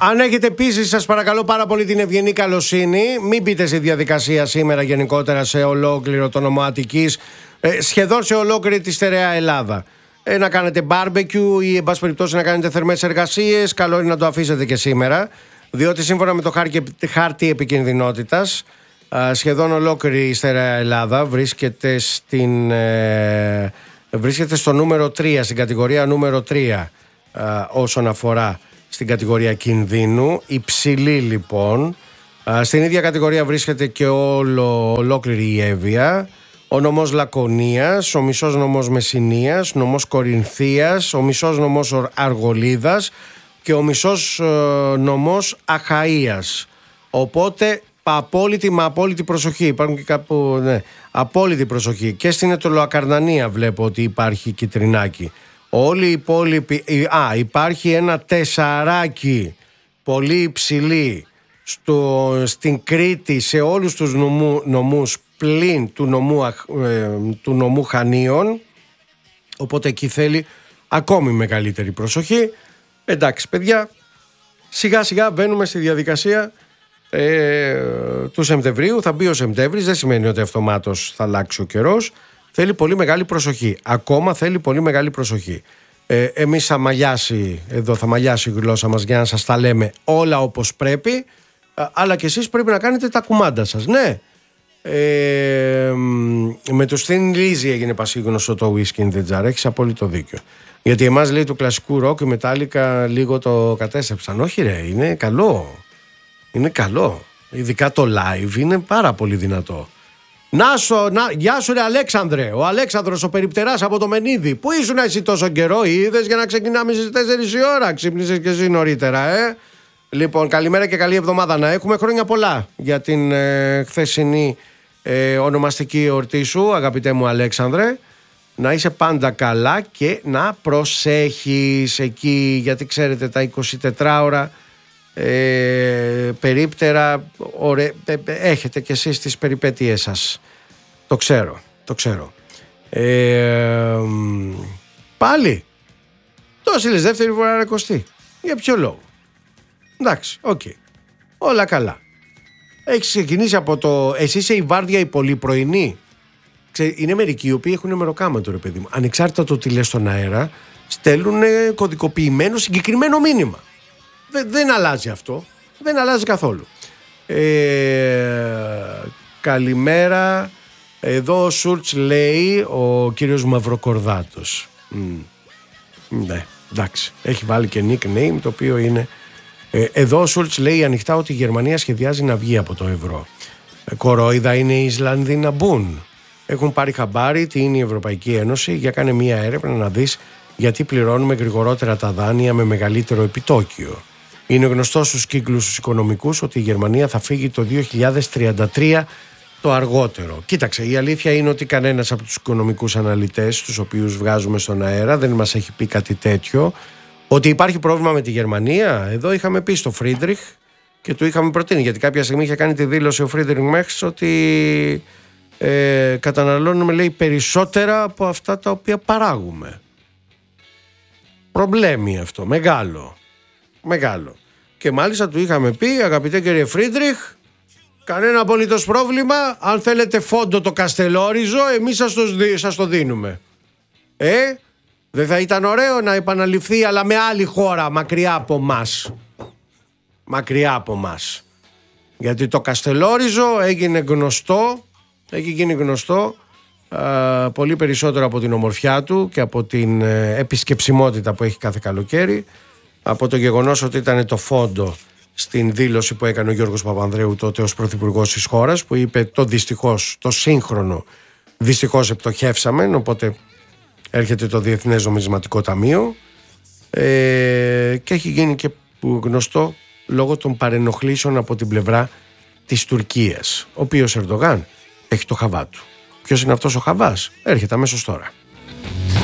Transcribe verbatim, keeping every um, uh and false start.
Αν έχετε επίσης, σας παρακαλώ πάρα πολύ, την ευγενή καλοσύνη, μην μπείτε στη διαδικασία σήμερα γενικότερα σε ολόκληρο το νομό Αττικής, ε, σχεδόν σε ολόκληρη τη στερεά Ελλάδα. Ε, να κάνετε barbecue ή εν πάση περιπτώσει να κάνετε θερμές εργασίες, καλό είναι να το αφήσετε και σήμερα, διότι σύμφωνα με το χάρτη επικινδυνότητας, ε, σχεδόν ολόκληρη η στερεά Ελλάδα βρίσκεται, στην, ε, βρίσκεται στο νούμερο τρία, στην κατηγορία νούμερο τρία ε, όσον αφορά στην κατηγορία κινδύνου, υψηλή λοιπόν. Α, στην ίδια κατηγορία βρίσκεται και όλο, ολόκληρη η Εύβοια, ο νομός Λακωνίας, ο μισός νομός Μεσσηνίας, νομός Κορινθίας, ο μισός νομός Αργολίδας και ο μισός ε, νομός Αχαΐας. Οπότε απόλυτη μα απόλυτη προσοχή, υπάρχουν και κάπου, ναι, απόλυτη προσοχή. Και στην Αιτωλοακαρνανία βλέπω ότι υπάρχει κιτρινάκι. Όλοι οι υπόλοιποι, α, υπάρχει ένα τεσσαράκι πολύ υψηλή στο, στην Κρήτη, σε όλους τους νομού, νομούς πλην του νομού, ε, του νομού Χανίων, οπότε εκεί θέλει ακόμη μεγαλύτερη προσοχή. Εντάξει παιδιά, σιγά σιγά μπαίνουμε στη διαδικασία ε, του Σεπτεμβρίου, θα μπει ο Σεπτέμβρης, δεν σημαίνει ότι αυτομάτως θα αλλάξει ο καιρός. Θέλει πολύ μεγάλη προσοχή. Ακόμα θέλει πολύ μεγάλη προσοχή. Ε, εμείς θα μαλλιάσει, εδώ θα μαλλιάσει η γλώσσα μας για να σας τα λέμε όλα όπως πρέπει, αλλά και εσείς πρέπει να κάνετε τα κουμάντα σας. Ναι. Ε, με το Thin Lizzy έγινε πασίγνωστο το Whiskey in the Jar. Έχεις απόλυτο δίκιο. Γιατί εμάς, λέει, του κλασικού ροκ, η Metallica λίγο το κατέστρεψαν. Όχι ρε, είναι καλό. Είναι καλό. Ειδικά το live είναι πάρα πολύ δυνατό. Να σου, να, γεια σου ρε Αλέξανδρε, ο Αλέξανδρος ο περιπτεράς από το Μενίδη. Πού ήσουν εσύ τόσο καιρό, είδες, για να ξεκινάμε στις τέσσερις η ώρα? Ξύπνησες και εσύ νωρίτερα, ε. Λοιπόν, καλημέρα και καλή εβδομάδα να έχουμε. Χρόνια πολλά για την ε, χθεσινή ε, ονομαστική εορτή σου, αγαπητέ μου Αλέξανδρε. Να είσαι πάντα καλά και να προσέχεις εκεί, γιατί ξέρετε τα εικοσιτετράωρα Ε, περίπτερα ωραί, ε, έχετε κι εσείς τις περιπέτειές σας. Το ξέρω, το ξέρω. ε, Πάλι το έστειλες δεύτερη φορά ρε Κωστή. Για ποιο λόγο? Εντάξει, οκ, okay. Όλα καλά. Έχεις ξεκινήσει από το... Εσύ είσαι η βάρδια η πολύ πρωινή. Ξέ, είναι μερικοί οι οποίοι έχουν μεροκάματο ρε παιδί μου. Ανεξάρτητα το τι λες στον αέρα, στέλνουν κωδικοποιημένο συγκεκριμένο μήνυμα. Δεν, δεν αλλάζει αυτό. Δεν αλλάζει καθόλου. Ε, καλημέρα. Εδώ ο Σούρτς λέει, ο κύριος Μαυροκορδάτος. Mm. Ναι, εντάξει. Έχει βάλει και nickname το οποίο είναι... Ε, εδώ ο Σούρτς λέει ανοιχτά ότι η Γερμανία σχεδιάζει να βγει από το ευρώ. Ε, κορόιδα είναι οι Ισλανδοί να μπουν. Έχουν πάρει χαμπάρι τι είναι η Ευρωπαϊκή Ένωση. Για κάνε μία έρευνα να δεις γιατί πληρώνουμε γρηγορότερα τα δάνεια με μεγαλύτερο επιτόκιο. Είναι γνωστό στους κύκλους τους οικονομικούς ότι η Γερμανία θα φύγει το δύο χιλιάδες τριάντα τρία το αργότερο. Κοίταξε, η αλήθεια είναι ότι κανένας από τους οικονομικούς αναλυτές τους οποίους βγάζουμε στον αέρα δεν μας έχει πει κάτι τέτοιο. Ότι υπάρχει πρόβλημα με τη Γερμανία, εδώ είχαμε πει στο Φρίντριχ και του είχαμε προτείνει, γιατί κάποια στιγμή είχε κάνει τη δήλωση ο Φρίντριχ Μέρτς ότι ε, καταναλώνουμε, λέει, περισσότερα από αυτά τα οποία παράγουμε. Προβλέμι αυτό, μεγάλο. Μεγάλο. Και μάλιστα του είχαμε πει, αγαπητέ κύριε Φρίντριχ, κανένα απολύτως πρόβλημα, αν θέλετε φόντο το Καστελόριζο, εμείς σας το, σας το δίνουμε. Ε, δεν θα ήταν ωραίο να επαναληφθεί, αλλά με άλλη χώρα, μακριά από μας. Μακριά από μας. Γιατί το Καστελόριζο έγινε γνωστό, έχει γίνει γνωστό α, πολύ περισσότερο από την ομορφιά του και από την ε, επισκεψιμότητα που έχει κάθε καλοκαίρι, από το γεγονός ότι ήταν το φόντο στην δήλωση που έκανε ο Γιώργος Παπανδρέου τότε ως πρωθυπουργός της χώρας, που είπε το δυστυχώς, το σύγχρονο δυστυχώς επτοχεύσαμε, οπότε έρχεται το Διεθνές Νομισματικό Ταμείο ε, και έχει γίνει και γνωστό λόγω των παρενοχλήσεων από την πλευρά της Τουρκίας, ο οποίος Ερντογάν έχει το χαβά του. Ποιος είναι αυτός ο χαβάς? Έρχεται αμέσως τώρα.